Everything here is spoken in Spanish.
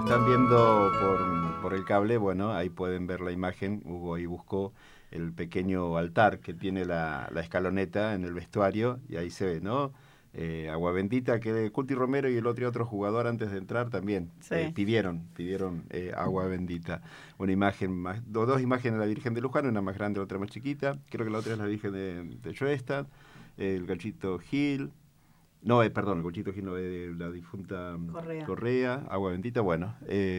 están viendo por el cable, bueno, ahí pueden ver la imagen. Hugo ahí buscó el pequeño altar que tiene la escaloneta en el vestuario y ahí se ve, ¿no? Agua Bendita, que Cuti Romero y el otro jugador antes de entrar también Sí. pidieron Agua Bendita. Una imagen más, dos imágenes de la Virgen de Luján, una más grande, otra más chiquita. Creo que la otra es la Virgen de Schoenstatt, el Gachito Gil. No, perdón, el Gachito Gil no es de la difunta Correa. Correa, Agua Bendita, bueno.